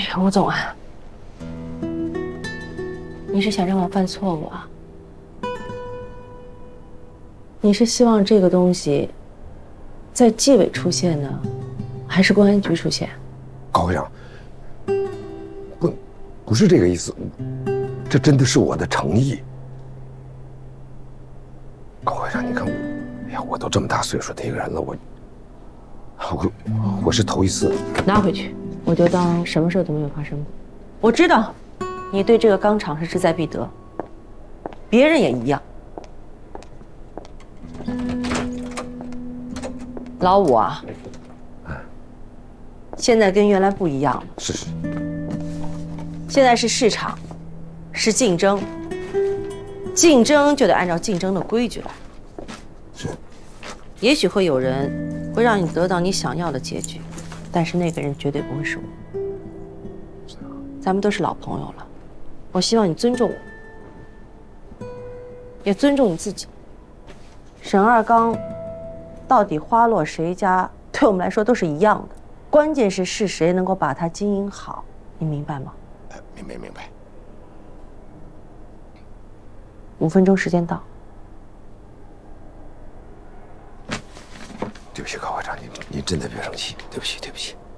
吴总啊，你是想让我犯错误啊？你是希望这个东西在纪委出现呢，还是公安局出现？ 高会长，不是这个意思，这真的是我的诚意。高会长，你看我，哎呀，我都这么大岁数的一个人了，我是头一次。 拿回去，我就当什么事都没有发生过。我知道，你对这个钢厂是志在必得，别人也一样。老五啊，现在跟原来不一样了。 是。 现在是市场，是竞争，竞争就得按照竞争的规矩来。 是。 也许会有人会让你得到你想要的结局，但是那个人绝对不会是我。咱们都是老朋友了，我希望你尊重我，也尊重你自己。沈二刚到底花落谁家，对我们来说都是一样的，关键是谁能够把它经营好，你明白吗？ 明白。 5分钟时间到。 对不起，高会长，您真的别生气，对不起。